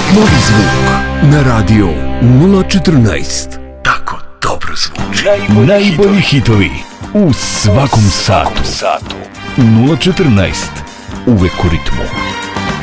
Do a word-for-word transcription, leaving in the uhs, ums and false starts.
Novi zvuk na radio nula četrnaest. Tako dobro zvuči. Najbolji, Najbolji hitovi u svakom satu. nula četrnaest. Uvek u ritmu.